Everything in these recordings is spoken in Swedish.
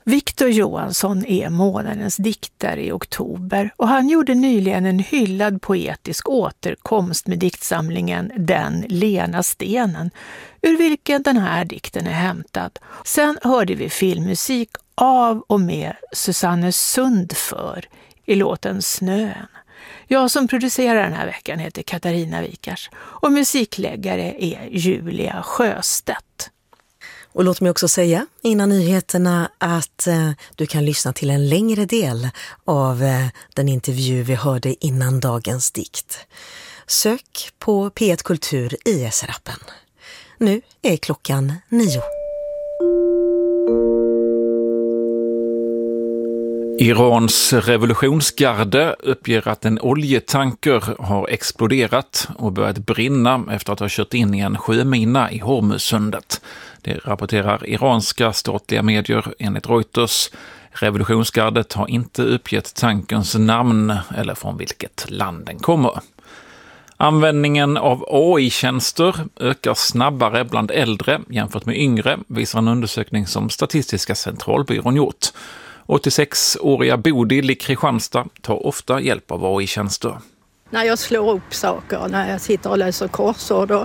Victor Johansson är månadens diktare i oktober och han gjorde nyligen en hyllad poetisk återkomst med diktsamlingen Den lena stenen, ur vilken den här dikten är hämtad. Sen hörde vi filmmusik av och med Susanne Sundför i låten Snön. Jag som producerar den här veckan heter Katarina Wikars och musikläggare är Julia Sjöstedt. Och låt mig också säga innan nyheterna att du kan lyssna till en längre del av den intervju vi hörde innan dagens dikt. Sök på P1 Kultur i SR-appen. Nu är klockan 9. Irans revolutionsgarde uppger att en oljetanker har exploderat och börjat brinna efter att ha kört in i en sjömina i Hormuzsundet. Det rapporterar iranska statliga medier enligt Reuters. Revolutionsgardet har inte uppgett tankerns namn eller från vilket land den kommer. Användningen av AI-tjänster ökar snabbare bland äldre jämfört med yngre, visar en undersökning som Statistiska centralbyrån gjort. 86-åriga Bodil i Kristianstad tar ofta hjälp av AI-tjänster. När jag slår upp saker, när jag sitter och läser korsord och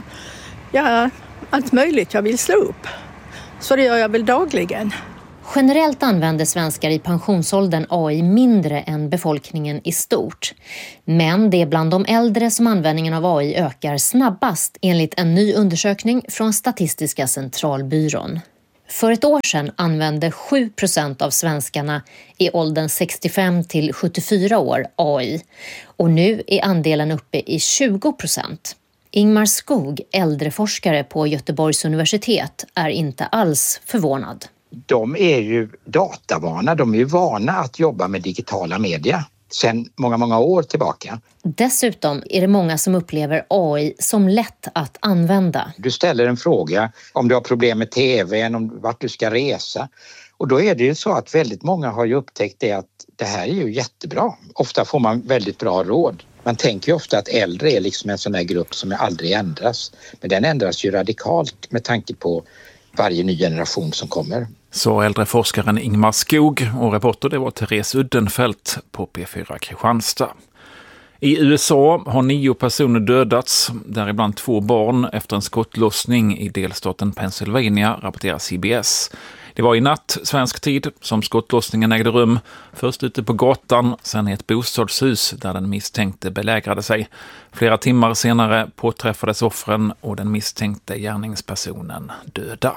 allt möjligt jag vill slå upp. Så det gör jag väl dagligen. Generellt använder svenskar i pensionsåldern AI mindre än befolkningen i stort. Men det är bland de äldre som användningen av AI ökar snabbast enligt en ny undersökning från Statistiska centralbyrån. För ett år sedan använde 7% av svenskarna i åldern 65 till 74 år AI. Och nu är andelen uppe i 20%. Ingmar Skog, äldreforskare på Göteborgs universitet, är inte alls förvånad. De är ju datavana, de är ju vana att jobba med digitala media sedan många år tillbaka. Dessutom är det många som upplever AI som lätt att använda. Du ställer en fråga om du har problem med tvn, om vart du ska resa. Och då är det ju så att väldigt många har ju upptäckt det att det här är ju jättebra. Ofta får man väldigt bra råd. Man tänker ju ofta att äldre är liksom en sån där grupp som aldrig ändras. Men den ändras ju radikalt med tanke på varje ny generation som kommer. Så äldreforskaren Ingmar Skog, och reporter det var Therese Uddenfelt på P4 Kristianstad. I USA har 9 personer dödats, däribland 2 barn, efter en skottlossning i delstaten Pennsylvania, rapporterar CBS. Det var i natt, svensk tid, som skottlossningen ägde rum. Först ute på gatan, sen i ett bostadshus där den misstänkte belägrade sig. Flera timmar senare påträffades offren och den misstänkte gärningspersonen döda.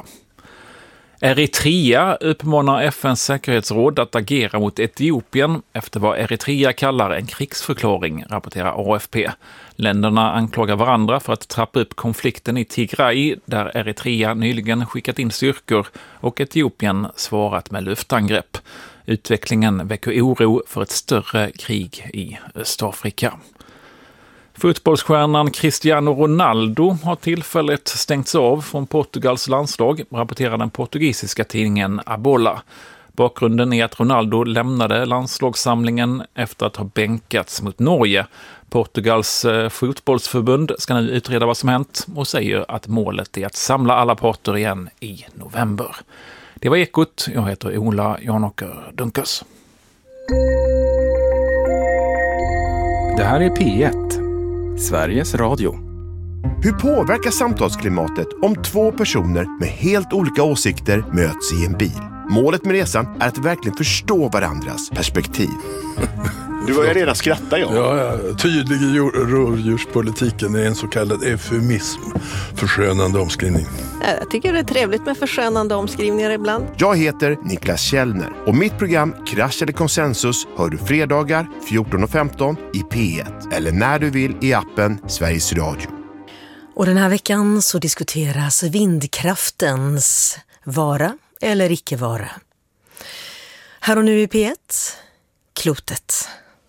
Eritrea uppmanar FNs säkerhetsråd att agera mot Etiopien efter vad Eritrea kallar en krigsförklaring, rapporterar AFP. Länderna anklagar varandra för att trappa upp konflikten i Tigray, där Eritrea nyligen skickat in styrkor och Etiopien svarat med luftangrepp. Utvecklingen väcker oro för ett större krig i Östafrika. Fotbollsstjärnan Cristiano Ronaldo har tillfälligt stängts av från Portugals landslag, rapporterar den portugisiska tidningen A Bola. Bakgrunden är att Ronaldo lämnade landslagssamlingen efter att ha bänkats mot Norge. Portugals fotbollsförbund ska nu utreda vad som hänt och säger att målet är att samla alla parter igen i november. Det var Ekot. Jag heter Ola Janåker Dunkers. Det här är P1, Sveriges Radio. Hur påverkar samtalsklimatet om 2 personer med helt olika åsikter möts i en bil? Målet med resan är att verkligen förstå varandras perspektiv. Du var ju redan skratta, ja. Ja, tydlig rovdjurspolitiken är en så kallad eufemism, förskönande omskrivning. Jag tycker det är trevligt med förskönande omskrivningar ibland. Jag heter Niklas Källner och mitt program Krasch eller konsensus hör du fredagar 14:15 i P1 eller när du vill i appen Sveriges Radio. Och den här veckan så diskuteras vindkraftens vara eller icke vara. Här och nu i P1, klotet.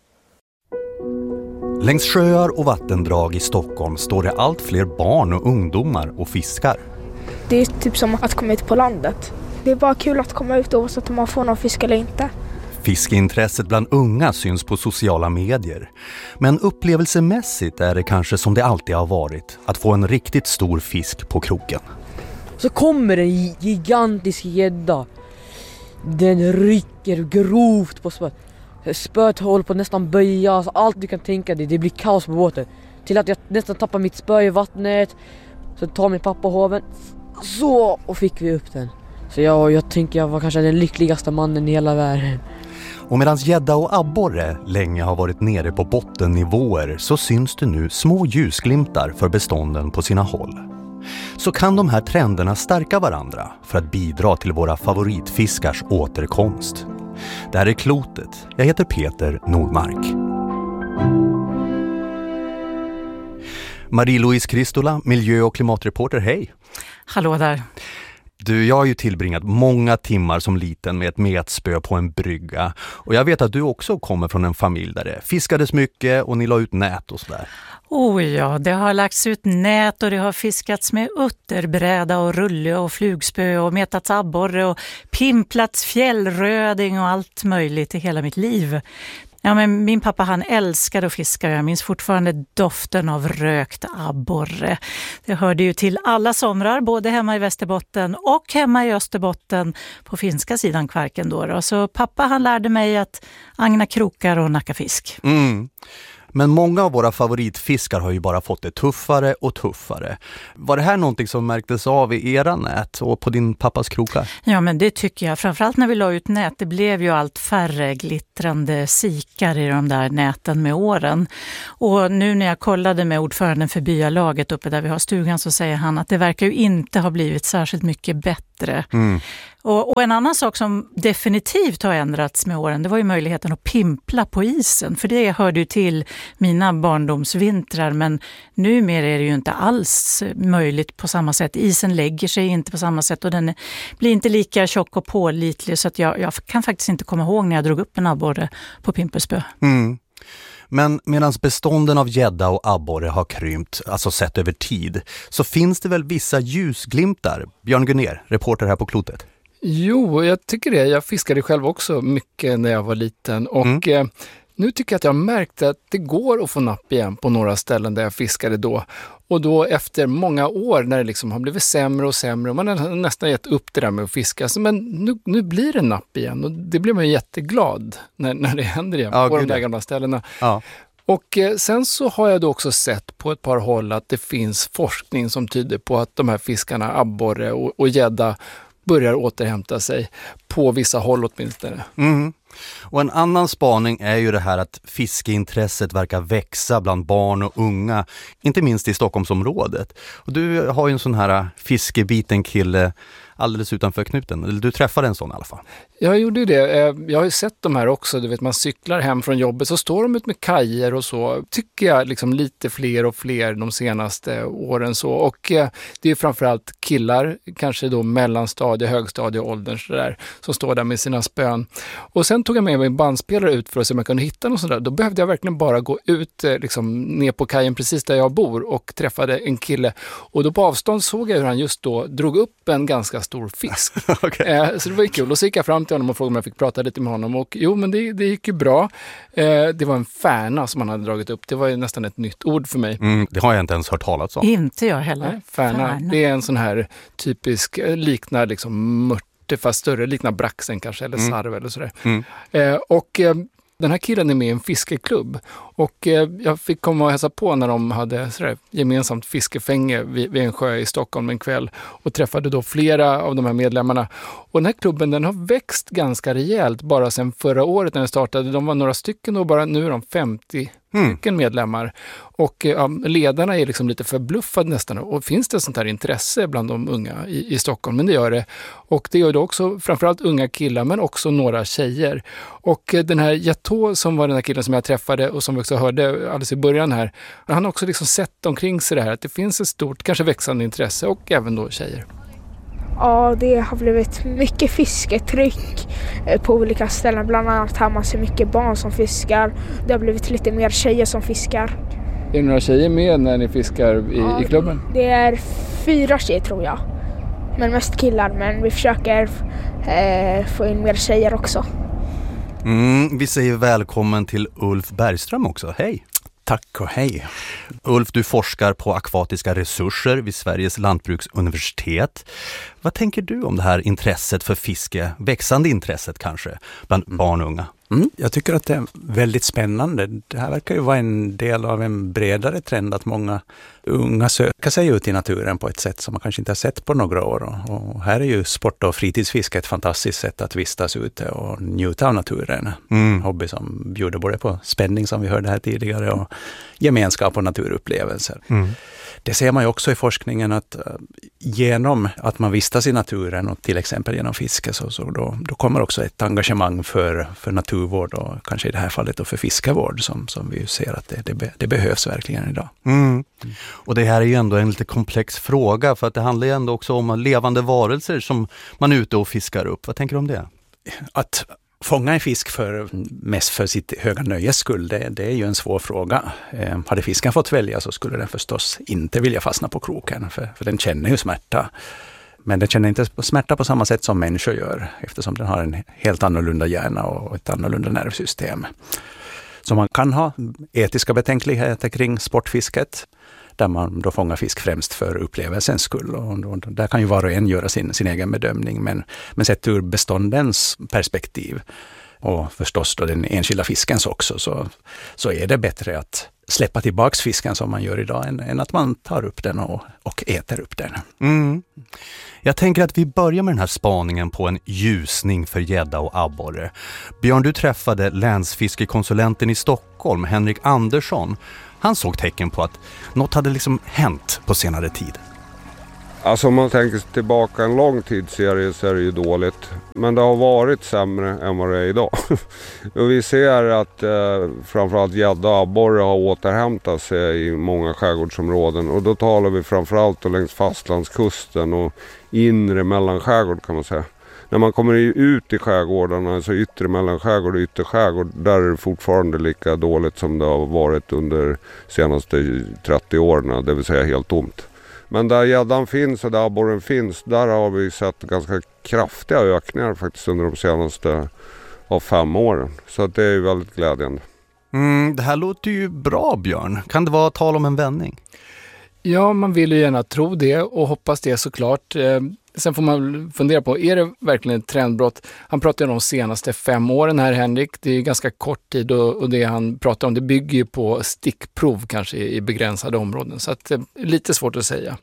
Längs sjöar och vattendrag i Stockholm står det allt fler barn och ungdomar och fiskar. Det är typ som att komma ut på landet. Det är bara kul att komma ut oavsett om man får någon fisk eller inte. Fiskeintresset bland unga syns på sociala medier. Men upplevelsemässigt är det kanske som det alltid har varit, att få en riktigt stor fisk på kroken. Så kommer en gigantisk gädda Den rycker grovt på spöet. Spöet håller på att nästan böjas. Allt du kan tänka dig. Det blir kaos på båten. Till att jag nästan tappar mitt spö i vattnet. Så tar min pappa hoven. Så, och fick vi upp den. Så jag tänker jag var kanske den lyckligaste mannen i hela världen. Och medan gädda och abborre länge har varit nere på bottennivåer så syns det nu små ljusglimtar för bestånden på sina håll. Så kan de här trenderna stärka varandra för att bidra till våra favoritfiskars återkomst. Det här är Klotet. Jag heter Peter Nordmark. Marie-Louise Kristola, miljö- och klimatreporter, hej! Hallå där! Du, jag har ju tillbringat många timmar som liten med ett metspö på en brygga. Och jag vet att du också kommer från en familj där det fiskades mycket och ni la ut nät och sådär. Oh ja, det har lagts ut nät och det har fiskats med utterbräda och rulle och flugspö och metats abborre och pimplats fjällröding och allt möjligt i hela mitt liv. Ja, men min pappa han älskade att fiska. Jag minns fortfarande doften av rökt abborre. Det hörde ju till alla somrar, både hemma i Västerbotten och hemma i Österbotten på finska sidan Kvarken då. Så pappa han lärde mig att agna krokar och nacka fisk. Mm. Men många av våra favoritfiskar har ju bara fått det tuffare och tuffare. Var det här någonting som märktes av i era nät och på din pappas krokar? Ja, men det tycker jag. Framförallt när vi la ut nät. Det blev ju allt färre glittrande sikar i de där näten med åren. Och nu när jag kollade med ordföranden för byalaget uppe där vi har stugan så säger han att det verkar ju inte ha blivit särskilt mycket bättre. Mm. Och en annan sak som definitivt har ändrats med åren, det var ju möjligheten att pimpla på isen. För det hörde ju till mina barndomsvintrar, men numera är det ju inte alls möjligt på samma sätt. Isen lägger sig inte på samma sätt och den blir inte lika tjock och pålitlig, så att jag kan faktiskt inte komma ihåg när jag drog upp en abborre på pimpelspö. Mm. Men medan bestånden av gädda och abborre har krympt, alltså sett över tid, så finns det väl vissa ljusglimtar? Björn Gunnér, reporter här på Klotet. Jo, jag tycker det. Jag fiskade själv också mycket när jag var liten och nu tycker jag att jag märkte att det går att få napp igen på några ställen där jag fiskade då. Och då efter många år när det liksom har blivit sämre och sämre och man har nästan gett upp det där med att fiska. Så, men nu blir det napp igen och det blir man jätteglad när det händer igen på de där gamla ställena. Ja. Och sen så har jag då också sett på ett par håll att det finns forskning som tyder på att de här fiskarna, abborre och gädda, börjar återhämta sig på vissa håll åtminstone. Mm. Och en annan spaning är ju det här att fiskeintresset verkar växa bland barn och unga, inte minst i Stockholmsområdet. Och du har ju en sån här fiskebiten kille alldeles utanför knuten. Eller du träffade en sån i alla fall. Jag gjorde det. Jag har ju sett de här också. Du vet, man cyklar hem från jobbet så står de ut med kajer och så. Tycker jag liksom lite fler och fler de senaste åren så. Och det är framförallt killar, kanske då mellanstadie, högstadieåldern så där, som står där med sina spön. Och sen tog jag med mig en bandspelare ut för att se om jag kunde hitta något sådär. Då behövde jag verkligen bara gå ut liksom, ner på kajen precis där jag bor och träffade en kille. Och då på avstånd såg jag hur han just då drog upp en ganska stor fisk. Okay. Så det var ju kul. Och så gick jag fram till honom och frågade om jag fick prata lite med honom. Och jo, men det gick ju bra. Det var en färna som han hade dragit upp. Det var ju nästan ett nytt ord för mig. Det har jag inte ens hört talas om. Inte jag heller. Nej, färna. Det är en sån här typisk, liknar liksom mörte fast större, liknar braxen kanske, eller sarv eller sådär. Den här killen är med i en fiskeklubb och jag fick komma och hälsa på när de hade sådär, gemensamt fiskefänge vid en sjö i Stockholm en kväll och träffade då flera av de här medlemmarna. Och den här klubben den har växt ganska rejält bara sedan förra året när den startade. De var några stycken och bara nu är de 50 stycken medlemmar. Och ledarna är liksom lite förbluffade nästan. Och finns det sånt här intresse bland de unga i Stockholm? Men det gör det. Och det gör det också framförallt unga killar men också några tjejer. Och den här Jatå som var den här killen som jag träffade och som vi också hörde alldeles i början här. Han har också liksom sett omkring sig det här att det finns ett stort, kanske växande intresse och även då tjejer. Ja, det har blivit mycket fisketryck på olika ställen. Bland annat har man så mycket barn som fiskar. Det har blivit lite mer tjejer som fiskar. Är det några tjejer med när ni fiskar i klubben? Det är 4 tjejer tror jag. Men mest killar. Men vi försöker få in mer tjejer också. Vi säger välkommen till Ulf Bergström också. Hej! Tack och hej. Ulf, du forskar på akvatiska resurser vid Sveriges lantbruksuniversitet. Vad tänker du om det här intresset för fiske, växande intresset kanske, bland barn och unga? Jag tycker att det är väldigt spännande. Det här verkar ju vara en del av en bredare trend att många unga söker sig ut i naturen på ett sätt som man kanske inte har sett på några år. Och här är ju sport- och fritidsfiske ett fantastiskt sätt att vistas ute och njuta av naturen. En hobby som bjuder både på spänning som vi hörde här tidigare och gemenskap och naturupplevelser. Det ser man ju också i forskningen att genom att man vistas i naturen och till exempel genom fiske då kommer också ett engagemang för naturvård och kanske i det här fallet då för fiskevård som vi ser att det behövs verkligen idag. Och det här är ju ändå en lite komplex fråga för att det handlar ju ändå också om levande varelser som man är ute och fiskar upp. Vad tänker du om det? Att fånga en fisk mest för sitt höga nöjes skull, det är ju en svår fråga. Hade fisken fått välja så skulle den förstås inte vilja fastna på kroken, för den känner ju smärta. Men den känner inte smärta på samma sätt som människor gör, eftersom den har en helt annorlunda hjärna och ett annorlunda nervsystem. Så man kan ha etiska betänkligheter kring sportfisket, där man då fångar fisk främst för upplevelsens skull. Och där kan ju var och en göra sin egen bedömning. Men sett ur beståndens perspektiv och förstås då den enskilda fiskens också så är det bättre att släppa tillbaks fisken som man gör idag än att man tar upp den och äter upp den. Jag tänker att vi börjar med den här spaningen på en ljusning för gädda och abborre. Björn, du träffade länsfiskekonsulenten i Stockholm, Henrik Andersson. Han såg tecken på att något hade liksom hänt på senare tid. Alltså om man tänker tillbaka en lång tidsserie så är det ju dåligt. Men det har varit sämre än vad det är idag. Och vi ser att framförallt gädda och abborre har återhämtat sig i många skärgårdsområden. Och då talar vi framförallt längs fastlandskusten och inre mellanskärgård kan man säga. När man kommer ut i skärgårdarna, alltså yttre mellanskärgård och ytterskärgård, där är det fortfarande lika dåligt som det har varit under senaste 30 åren, det vill säga helt tomt. Men där gäddan finns och där abborren finns, där har vi sett ganska kraftiga ökningar faktiskt under de senaste 5 åren. Så att det är väldigt glädjande. Det här låter ju bra, Björn. Kan det vara tal om en vändning? Ja, man vill ju gärna tro det och hoppas det såklart. Sen får man fundera på, är det verkligen ett trendbrott? Han pratar om de senaste 5 åren här, Henrik. Det är ganska kort tid och det han pratar om det bygger ju på stickprov kanske i begränsade områden. Så att lite svårt att säga.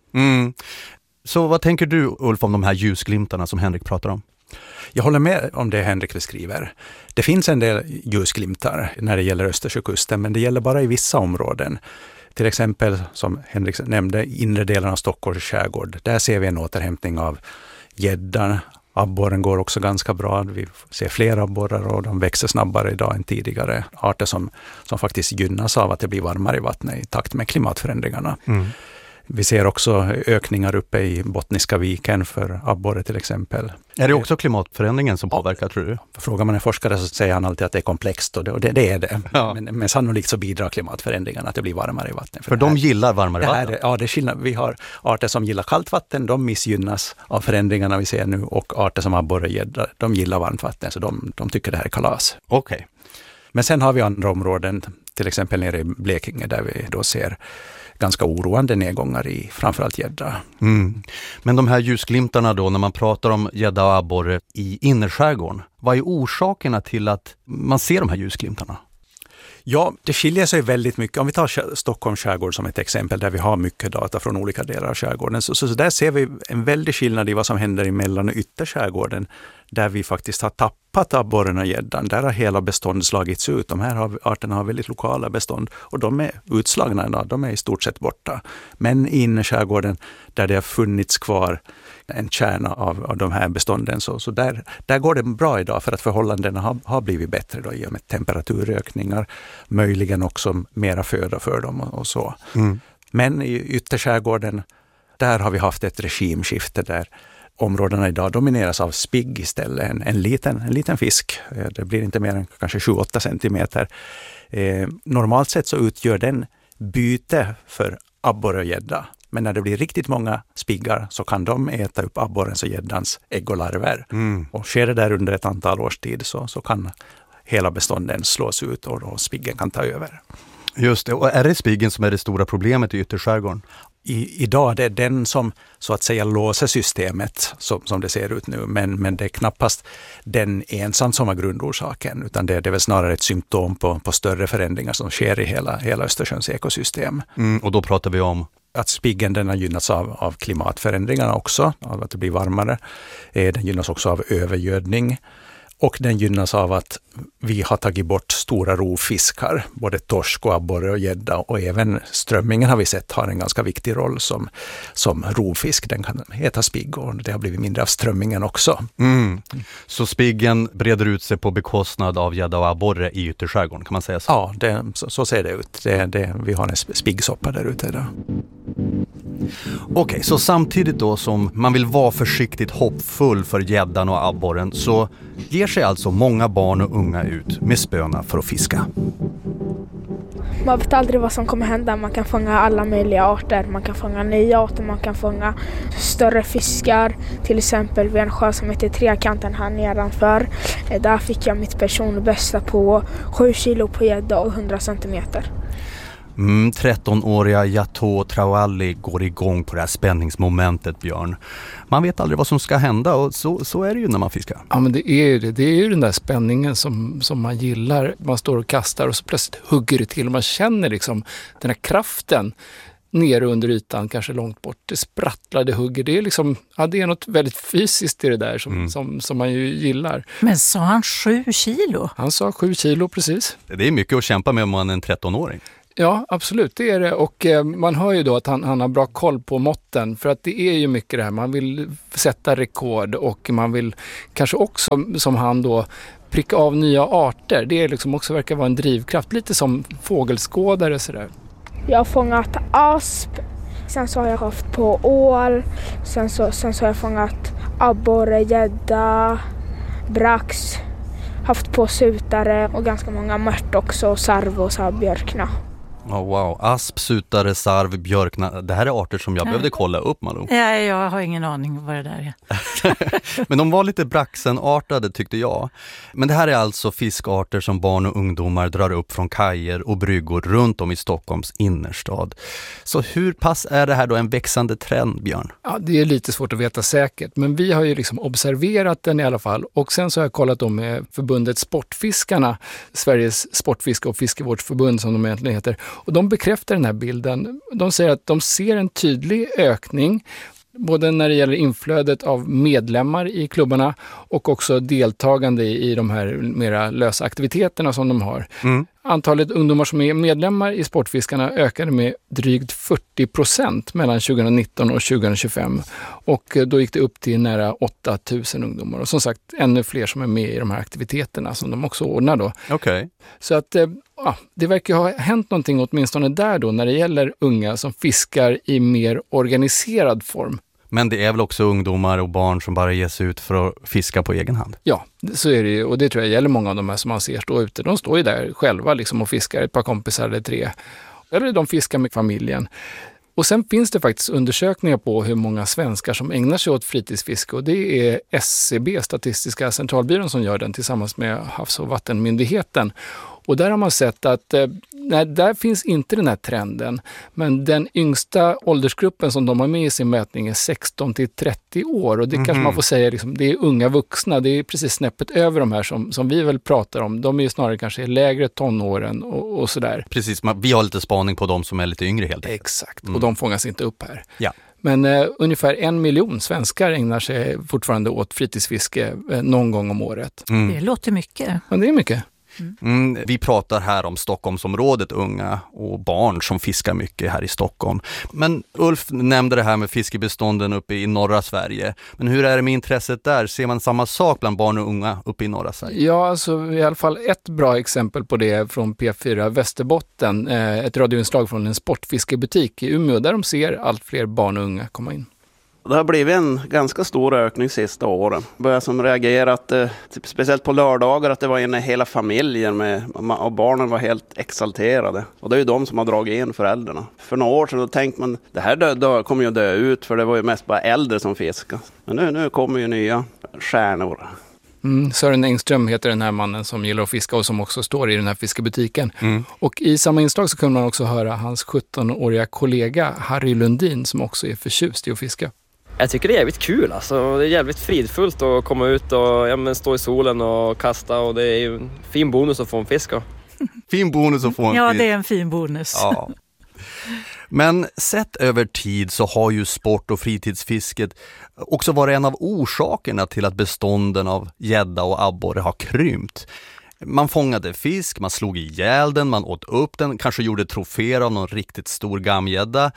Så vad tänker du, Ulf, om de här ljusglimtarna som Henrik pratar om? Jag håller med om det Henrik beskriver. Det finns en del ljusglimtar när det gäller Östersjökusten, men det gäller bara i vissa områden. Till exempel, som Henrik nämnde, inre delen av Stockholms skärgård. Där ser vi en återhämtning av gäddan. Abborren går också ganska bra. Vi ser fler abborrar och de växer snabbare idag än tidigare. Arter som faktiskt gynnas av att det blir varmare i vattnet i takt med klimatförändringarna. Vi ser också ökningar uppe i Bottniska viken för abborre till exempel. Är det också klimatförändringen som påverkar, tror du? Frågar man en forskare så säger han alltid att det är komplext och det är det. Ja. Men sannolikt så bidrar klimatförändringarna att det blir varmare i vattnet. För de gillar varmare vatten? Ja, det är skillnad. Vi har arter som gillar kallt vatten, de missgynnas av förändringarna vi ser nu, och arter som abborre och gädda, de gillar varmt vatten, så de tycker det här är kalas. Okej. Men sen har vi andra områden, till exempel nere i Blekinge, där vi då ser ganska oroande nedgångar i framförallt gädda. Men de här ljusglimtarna då, när man pratar om gädda och abborre i innerskärgården, vad är orsakerna till att man ser de här ljusglimtarna? Ja, det skiljer sig väldigt mycket. Om vi tar Stockholms skärgård som ett exempel där vi har mycket data från olika delar av skärgården. Så där ser vi en väldig skillnad i vad som händer i mellan- och ytterskärgården, där vi faktiskt har tappat abborren och gäddan. Där har hela bestånd slagits ut. De här arterna har väldigt lokala bestånd och de är utslagna idag. De är i stort sett borta. Men i innerskärgården, där det har funnits kvar en kärna av de här bestånden, så där går det bra idag, för att förhållandena har blivit bättre då, i och med temperaturökningar, möjligen också mera föda för dem och så. Men i ytterskärgården, där har vi haft ett regimskifte där områdena idag domineras av spigg istället. En liten fisk. Det blir inte mer än kanske 7-8 centimeter. Normalt sett så utgör den byte för abborre och gädda. Men när det blir riktigt många spiggar så kan de äta upp abborrens och gäddans ägg och larver. Och sker det där under ett antal års tid så kan hela bestånden slås ut och spiggen kan ta över. Just det, och är det spiggen som är det stora problemet i ytterskärgården? Idag det är den som så att säga låser systemet som det ser ut nu, men det är knappast den ensam som är grundorsaken, utan det är väl snarare ett symptom på större förändringar som sker i hela Östersjöns ekosystem. Och då pratar vi om? Att spiggen den har gynnats av klimatförändringarna också, av att det blir varmare. Den gynnas också av övergödning. Och den gynnas av att vi har tagit bort stora rovfiskar, både torsk och abborre och gädda, och även strömmingen har vi sett har en ganska viktig roll som rovfisk. Den kan heta spigg och det har blivit mindre av strömmingen också. Så spiggen breder ut sig på bekostnad av gädda och abborre i ytterskärgården, kan man säga så? Ja, så ser det ut. Vi har en spiggsoppa där ute idag. Okej, så samtidigt då som man vill vara försiktigt hoppfull för gäddan och abborren, så ger sig alltså många barn och unga ut med spöna för att fiska. Man vet aldrig vad som kommer hända. Man kan fånga alla möjliga arter. Man kan fånga nya arter, man kan fånga större fiskar. Till exempel vid en sjö som heter Trekanten här nedanför. Där fick jag mitt personbästa på 7 kilo på gädda och 100 centimeter. 13-åriga Yato Trawali går igång på det här spänningsmomentet, Björn. Man vet aldrig vad som ska hända, och så är det ju när man fiskar. Ja, men det är ju det. Det är ju den där spänningen som man gillar. Man står och kastar och så plötsligt hugger det till. Och man känner liksom den här kraften nere under ytan, kanske långt bort. Det sprattlar, det hugger. Det är liksom, ja, det är något väldigt fysiskt i det där som man ju gillar. Men sa han 7 kilo? Han sa 7 kilo, precis. Det är mycket att kämpa med om man är en 13-åring. Ja, absolut, det är det. Och man hör ju då att han har bra koll på måtten, för att det är ju mycket det här. Man vill sätta rekord och man vill kanske också, som han då, pricka av nya arter. Det är liksom också verkar vara en drivkraft, lite som fågelskådare sådär. Jag har fångat asp, sen så har jag haft på ål, sen så har jag fångat abborre, gädda, brax, haft på sutare och ganska många mört också, sarv och björkna. Oh, wow, asp, sutare, sarv, björkna. Det här är arter som jag behövde kolla upp, Malou. Ja, jag har ingen aning vad det där är. Men de var lite braxenartade, tyckte jag. Men det här är alltså fiskarter som barn och ungdomar drar upp från kajer och bryggor runt om i Stockholms innerstad. Så hur pass är det här då en växande trend, Björn? Ja, det är lite svårt att veta säkert, men vi har ju liksom observerat den i alla fall. Och sen så har jag kollat om med förbundet Sportfiskarna, Sveriges sportfiske- och fiskevårdsförbund som de egentligen heter. Och de bekräftar den här bilden. De säger att de ser en tydlig ökning både när det gäller inflödet av medlemmar i klubbarna och också deltagande i de här mera lösa aktiviteterna som de har. Antalet ungdomar som är medlemmar i Sportfiskarna ökade med drygt 40% mellan 2019 och 2025. Och då gick det upp till nära 8 000 ungdomar. Och som sagt, ännu fler som är med i de här aktiviteterna som de också ordnar då. Okej. Så att det verkar ha hänt någonting åtminstone där då när det gäller unga som fiskar i mer organiserad form. Men det är väl också ungdomar och barn som bara ger sig ut för att fiska på egen hand? Ja, så är det ju. Och det tror jag gäller många av de här som man ser stå ute. De står ju där själva liksom och fiskar, ett par kompisar eller 3. Eller de fiskar med familjen. Och sen finns det faktiskt undersökningar på hur många svenskar som ägnar sig åt fritidsfiske. Och det är SCB, Statistiska centralbyrån, som gör den tillsammans med Havs- och vattenmyndigheten. Och där har man sett att där finns inte den här trenden. Men den yngsta åldersgruppen som de har med i sin mätning är 16 till 30 år. Och det kanske man får säga, liksom, det är unga vuxna. Det är precis snäppet över de här som vi väl pratar om. De är ju snarare kanske lägre tonåren och sådär. Precis, vi har lite spaning på de som är lite yngre helt enkelt. Exakt, och de fångas inte upp här. Ja. Men ungefär 1 miljon svenskar ägnar sig fortfarande åt fritidsfiske någon gång om året. Det låter mycket. Ja, det är mycket. Vi pratar här om Stockholmsområdet, unga och barn som fiskar mycket här i Stockholm. Men Ulf nämnde det här med fiskebestånden uppe i norra Sverige. Men hur är det med intresset där? Ser man samma sak bland barn och unga uppe i norra Sverige? Ja, alltså i alla fall ett bra exempel på det från P4 Västerbotten. Ett radioinslag från en sportfiskebutik i Umeå där de ser allt fler barn och unga komma in. Det har blivit en ganska stor ökning sista åren. Började som reagerat, speciellt på lördagar, att det var inne hela familjen och barnen var helt exalterade. Och det är ju de som har dragit in föräldrarna. För några år sedan då tänkte man, det här kommer ju dö ut, för det var ju mest bara äldre som fiskade. Men nu kommer ju nya stjärnor. Sören Engström heter den här mannen som gillar att fiska och som också står i den här fiskebutiken. Och i samma inslag så kunde man också höra hans 17-åriga kollega Harry Lundin som också är förtjust i att fiska. Jag tycker det är jävligt kul alltså. Det är jävligt fridfullt att komma ut och stå i solen och kasta, och det är ju en fin bonus att få en fisk. Fin bonus att få en fisk. Ja, det är en fin bonus. Ja. Men sett över tid så har ju sport- och fritidsfisket också varit en av orsakerna till att bestånden av gädda och abborre har krympt. Man fångade fisk, man slog ihjäl den, man åt upp den, kanske gjorde troféer av någon riktigt stor gamgädda.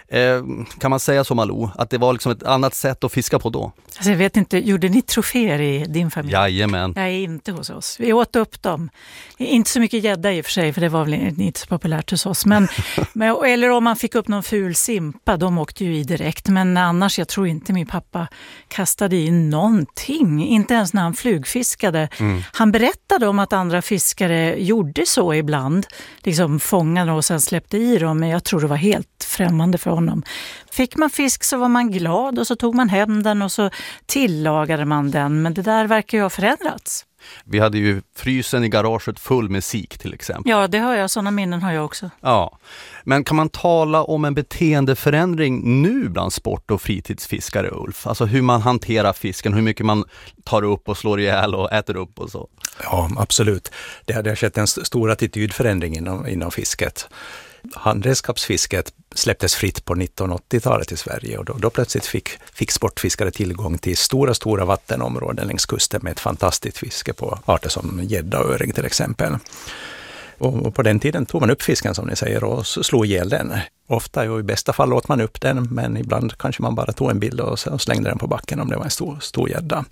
Kan man säga så, Malou, att det var liksom ett annat sätt att fiska på då? Alltså jag vet inte, gjorde ni troféer i din familj? Jajamän. Nej, inte hos oss. Vi åt upp dem. Inte så mycket gädda i och för sig, för det var väl inte så populärt hos oss. Men eller om man fick upp någon ful simpa, de åkte ju i direkt. Men annars, jag tror inte min pappa kastade i någonting. Inte ens när han flugfiskade. Han berättade om att andra fiskare gjorde så ibland. Liksom fångade och sen släppte i dem. Men jag tror det var helt främmande för honom. Fick man fisk så var man glad och så tog man hem den och så tillagade man den. Men det där verkar ju ha förändrats. Vi hade ju frysen i garaget full med sik till exempel. Ja, det har jag. Sådana minnen har jag också. Ja, men kan man tala om en beteendeförändring nu bland sport- och fritidsfiskare, Ulf? Alltså hur man hanterar fisken, hur mycket man tar upp och slår ihjäl och äter upp och så. Ja, absolut. Det har skett en stor attitydförändring inom fisket. Handredskapsfisket släpptes fritt på 1980-talet i Sverige, och då plötsligt fick sportfiskare tillgång till stora vattenområden längs kusten med ett fantastiskt fiske på arter som gädda och öring till exempel. Och på den tiden tog man upp fisken som ni säger och slog ihjäl den. Ofta och i bästa fall åt man upp den, men ibland kanske man bara tog en bild och slängde den på backen om det var en stor gädda.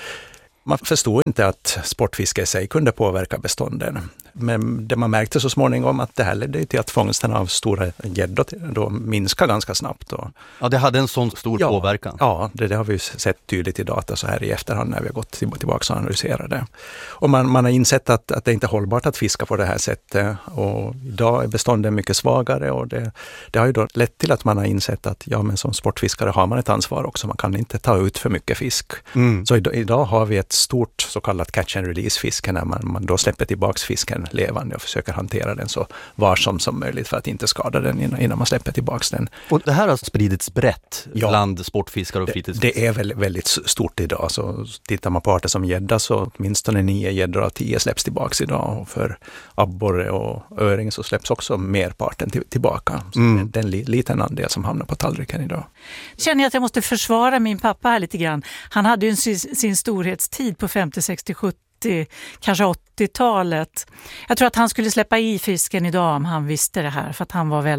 Man förstod inte att sportfiske i sig kunde påverka bestånden. Men det man märkte så småningom att det här ledde till att fångsten av stora gäddor då minskar ganska snabbt. Ja, det hade en sån stor påverkan. Ja, det har vi sett tydligt i data så här i efterhand när vi har gått tillbaka och analyserat det. Och man har insett att det inte är hållbart att fiska på det här sättet. Och idag är bestånden mycket svagare, och det har ju då lett till att man har insett att men som sportfiskare har man ett ansvar också. Man kan inte ta ut för mycket fisk. Så idag har vi ett stort så kallat catch and release fiske när man då släpper tillbaks fisken levande och försöker hantera den så varsom som möjligt för att inte skada den innan man släpper tillbaks den. Och det här har spridits brett bland sportfiskare och fritidsfiskare? Det är väldigt stort idag. Så tittar man på arter som gädda så åtminstone 9 gäddor av 10 släpps tillbaks idag, och för abborre och öring så släpps också merparten tillbaka. Så det är en liten andel som hamnar på tallriken idag. Känner jag att jag måste försvara min pappa här lite grann. Han hade ju sin storhetstid på 50, 60, 70, kanske 80-talet. Jag tror att han skulle släppa i fisken idag om han visste det här, för att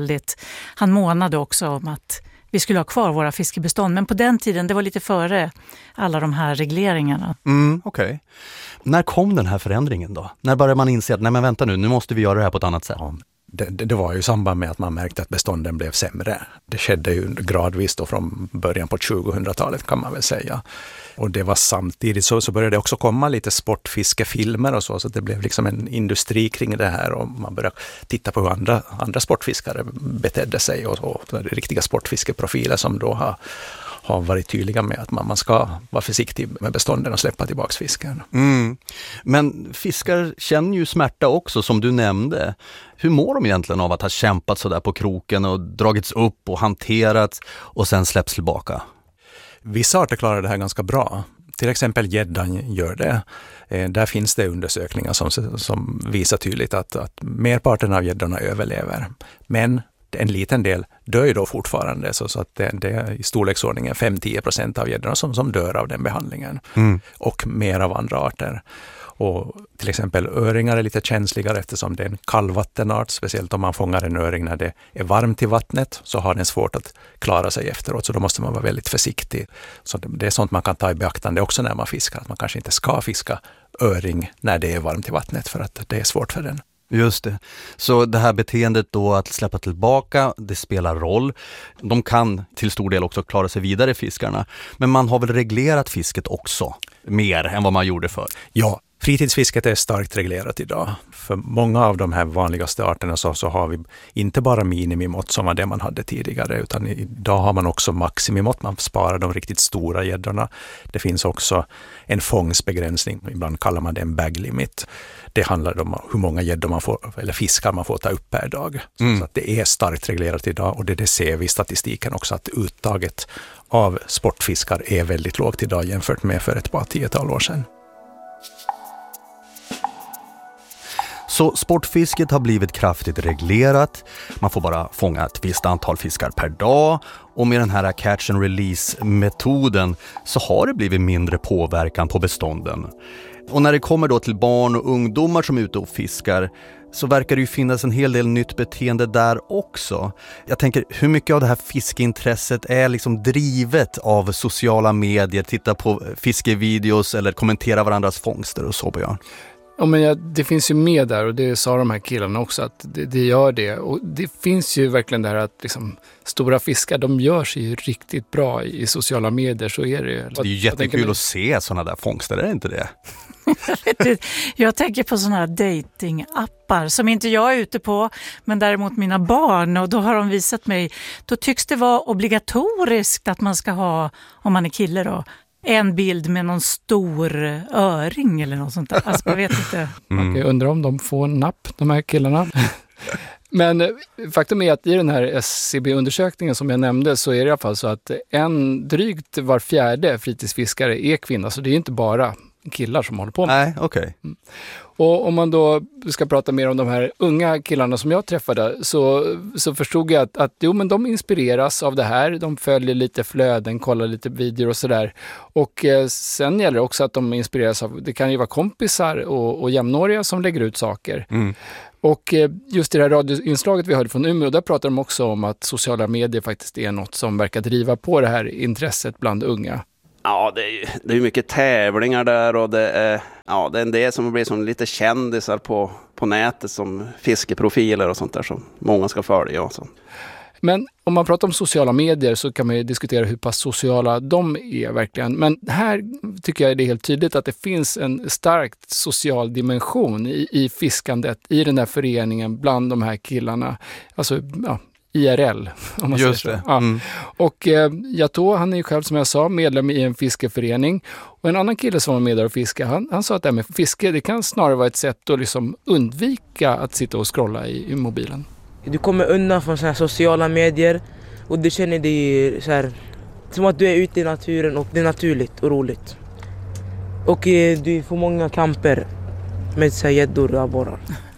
han månade också om att vi skulle ha kvar våra fiskebestånd. Men på den tiden, det var lite före alla de här regleringarna. Okej. När kom den här förändringen då? När började man inse att nej men vänta nu måste vi göra det här på ett annat sätt? Ja. Det var ju i samband med att man märkte att bestånden blev sämre. Det skedde ju gradvis då från början på 2000-talet kan man väl säga. Och det var samtidigt så började det också komma lite sportfiskefilmer och så det blev liksom en industri kring det här, och man började titta på hur andra sportfiskare betedde sig och riktiga sportfiskeprofiler som då har varit tydliga med att man ska vara försiktig med bestånden och släppa tillbaks fisken. Men fiskar känner ju smärta också, som du nämnde. Hur mår de egentligen av att ha kämpat så där på kroken och dragits upp och hanterats och sen släpps tillbaka? Vissa arter klarar det här ganska bra. Till exempel gäddan gör det. Där finns det undersökningar som visar tydligt att merparten av gäddorna överlever. Men en liten del dör ju då fortfarande, så att det är i storleksordningen 5-10% av gäddorna som dör av den behandlingen. Och mer av andra arter. Och till exempel öringar är lite känsligare eftersom det är en kallvattenart, speciellt om man fångar en öring när det är varmt i vattnet så har den svårt att klara sig efteråt, så då måste man vara väldigt försiktig. Så det är sånt man kan ta i beaktande också när man fiskar, att man kanske inte ska fiska öring när det är varmt i vattnet för att det är svårt för den. Just det. Så det här beteendet då att släppa tillbaka, det spelar roll. De kan till stor del också klara sig vidare, fiskarna. Men man har väl reglerat fisket också mer än vad man gjorde förr? Ja, Fritidsfisket är starkt reglerat idag. För många av de här vanligaste arterna så har vi inte bara minimimått som var det man hade tidigare, utan idag har man också maximimått. Man sparar de riktigt stora gäddorna. Det finns också en fångstbegränsning, ibland kallar man det en bag limit. Det handlar om hur många gäddor man får, eller fiskar man får ta upp per dag. Så att det är starkt reglerat idag, och det ser vi i statistiken också, att uttaget av sportfiskar är väldigt lågt idag jämfört med för ett par 10-tal år sedan. Så sportfisket har blivit kraftigt reglerat. Man får bara fånga ett visst antal fiskar per dag. Och med den här catch and release-metoden så har det blivit mindre påverkan på bestånden. Och när det kommer då till barn och ungdomar som är ute och fiskar, så verkar det ju finnas en hel del nytt beteende där också. Jag tänker, hur mycket av det här fiskeintresset är liksom drivet av sociala medier, titta på fiskevideos eller kommentera varandras fångster och så, Björn? Ja, men det finns ju med där, och det sa de här killarna också, att det gör det. Och det finns ju verkligen det här att liksom, stora fiskar, de gör sig ju riktigt bra i sociala medier, så är det. Det är ju jättekul att se sådana där fångster, är det inte det? Jag tänker på sådana här datingappar som inte jag är ute på, men däremot mina barn, och då har de visat mig, då tycks det vara obligatoriskt att man ska ha, om man är kille då, en bild med någon stor öring eller något sånt där. Alltså, jag vet inte. Man kan undra om de får napp, de här killarna. Men faktum är att i den här SCB-undersökningen som jag nämnde, så är det i alla fall så att drygt var fjärde fritidsfiskare är kvinna. Så det är inte bara killar som håller på med. Nej, okej. Och om man då ska prata mer om de här unga killarna som jag träffade, så förstod jag att jo, men de inspireras av det här. De följer lite flöden, kollar lite videor och sådär. Och sen gäller det också att de inspireras av, det kan ju vara kompisar och jämnåriga som lägger ut saker. Och just i det här radioinslaget vi hörde från Umeå, där pratar de också om att sociala medier faktiskt är något som verkar driva på det här intresset bland unga. Ja, det är mycket tävlingar där, och det är en del som blir som lite kändisar på nätet, som fiskeprofiler och sånt där som många ska följa och så. Men om man pratar om sociala medier så kan man ju diskutera hur pass sociala de är verkligen. Men här tycker jag det är helt tydligt att det finns en starkt social dimension i fiskandet, i den här föreningen bland de här killarna. Alltså, ja, IRL, om man just säger det. så. Ja. Och Yato, han är ju själv, som jag sa, medlem i en fiskeförening. Och en annan kille som var med där och fiska, han sa att det här med fiske, det kan snarare vara ett sätt att liksom undvika att sitta och scrolla i mobilen. Du kommer undan från såna här sociala medier, och du känner dig så här, som att du är ute i naturen, och det är naturligt och roligt. Och du får många kamper med så här gäddor och abborrar.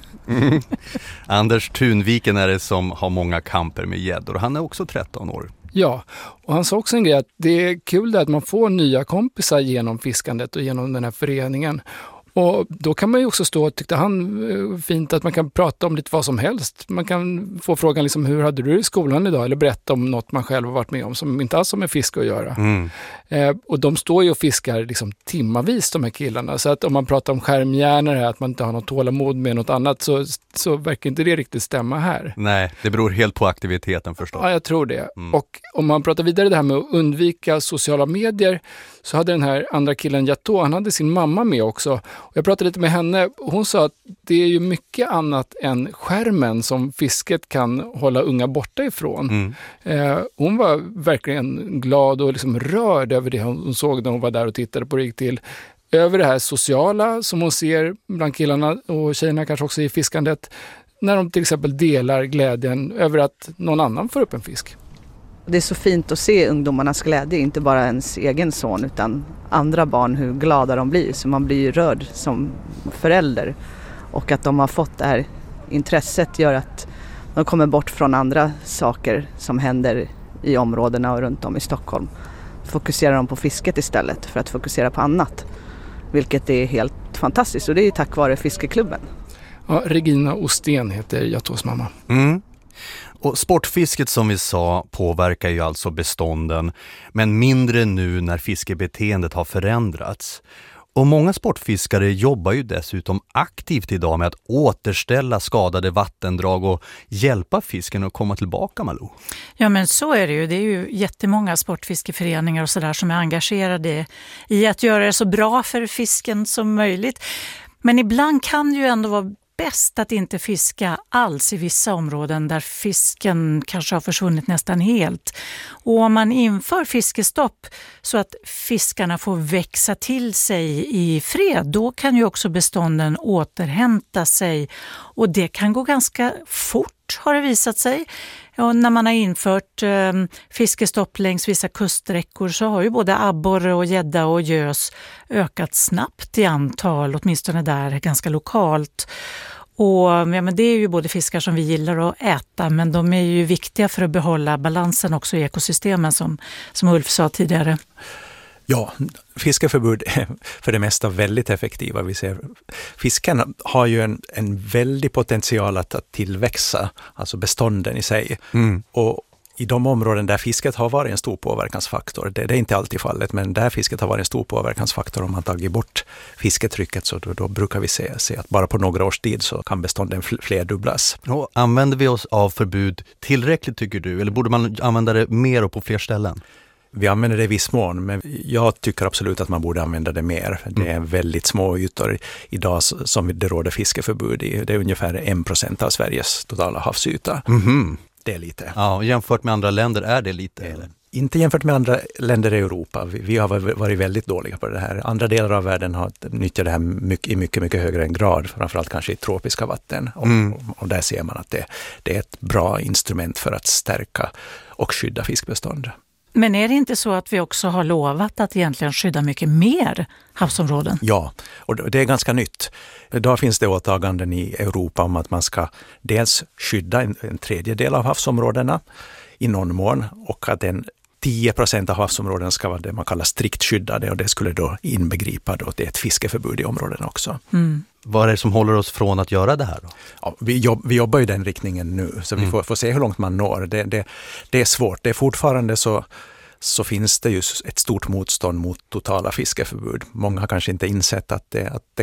Anders Thunviken är det som har många kamper med gäddor, och han är också 13 år. Ja, och han sa också en grej att det är kul att man får nya kompisar genom fiskandet och genom den här föreningen. Och då kan man ju också stå, tyckte han, fint att man kan prata om lite vad som helst. Man kan få frågan liksom, hur hade du i skolan idag? Eller berätta om något man själv har varit med om som inte alls har med fiske att göra. Och de står ju och fiskar liksom timmavis, de här killarna. Så att om man pratar om skärmhjärnor här, att man inte har något tålamod med något annat, så verkar inte det riktigt stämma här. Nej, det beror helt på aktiviteten förstås. Ja, jag tror det. Och om man pratar vidare det här med att undvika sociala medier, så hade den här andra killen, Yato, han hade sin mamma med också. Och jag pratade lite med henne. Hon sa att det är ju mycket annat än skärmen som fisket kan hålla unga borta ifrån. Hon var verkligen glad och liksom rörd över det hon såg när hon var där och tittade på det gick till. Över det här sociala som hon ser bland killarna och tjejerna kanske också i fiskandet. När de till exempel delar glädjen över att någon annan får upp en fisk. Det är så fint att se ungdomarnas glädje, inte bara ens egen son utan andra barn, hur glada de blir. Så man blir ju rörd som förälder, och att de har fått det här intresset gör att de kommer bort från andra saker som händer i områdena och runt om i Stockholm. Fokuserar de på fisket istället för att fokusera på annat, vilket är helt fantastiskt, och det är tack vare fiskeklubben. Ja, Regina Osten heter Yatos mamma. Och sportfisket som vi sa påverkar ju alltså bestånden, men mindre nu när fiskebeteendet har förändrats. Och många sportfiskare jobbar ju dessutom aktivt idag med att återställa skadade vattendrag och hjälpa fisken att komma tillbaka, Malou. Ja, men så är det ju. Det är ju jättemånga sportfiskeföreningar och sådär som är engagerade i att göra det så bra för fisken som möjligt. Men ibland kan det ju ändå vara bäst att inte fiska alls i vissa områden där fisken kanske har försvunnit nästan helt. Och om man inför fiskestopp så att fiskarna får växa till sig i fred, då kan ju också bestånden återhämta sig. Och det kan gå ganska fort, har det visat sig. Och när man har infört fiskestopp längs vissa kuststräckor så har ju både abborre och gädda och gös ökat snabbt i antal, åtminstone där ganska lokalt. Och ja, men det är ju både fiskar som vi gillar att äta, men de är ju viktiga för att behålla balansen också i ekosystemen som Ulf sa tidigare. Ja, fiskeförbud är för det mesta väldigt effektiva. Vi ser, fisken har ju en väldig potential att tillväxa, alltså bestånden i sig. Och i de områden där fisket har varit en stor påverkansfaktor, det är inte alltid fallet, men där fisket har varit en stor påverkansfaktor, om man tagit bort fisketrycket, så då brukar vi se att bara på några års tid så kan bestånden flerdubblas. Och använder vi oss av förbud tillräckligt, tycker du? Eller borde man använda det mer och på fler ställen? Vi använder det i viss mån, men jag tycker absolut att man borde använda det mer. Det är väldigt små ytor idag som det råder fiskeförbud i. Det är ungefär 1% av Sveriges totala havsyta. Det är lite. Ja, jämfört med andra länder är det lite. Inte jämfört med andra länder i Europa. Vi har varit väldigt dåliga på det här. Andra delar av världen har nyttjat det här i mycket högre grad, framförallt kanske i tropiska vatten. Och där ser man att det är ett bra instrument för att stärka och skydda fiskbestånd. Men är det inte så att vi också har lovat att egentligen skydda mycket mer havsområden? Ja, och det är ganska nytt. Idag finns det åtaganden i Europa om att man ska dels skydda en tredjedel av havsområdena i någon mån, och att 10% av havsområden ska vara det man kallar strikt skyddade, och det skulle då inbegripa då ett fiskeförbud i områdena också. Vad är det som håller oss från att göra det här då? Ja, vi jobbar i den riktningen nu, så vi får se hur långt man når. Det är svårt. Det är fortfarande så finns det ju ett stort motstånd mot totala fiskeförbud. Många har kanske inte insett att det